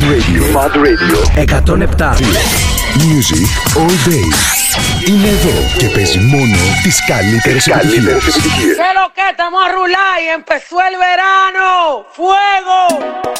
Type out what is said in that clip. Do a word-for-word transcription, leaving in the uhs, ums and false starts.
Mad Radio. Mad Radio. εκατόν επτά. Music all day. Είναι εδώ και παίζει μόνο τις καλύτερες επιτυχίες. ¿Qué lo que estamos a rular y empezó el verano? ¡Fuego!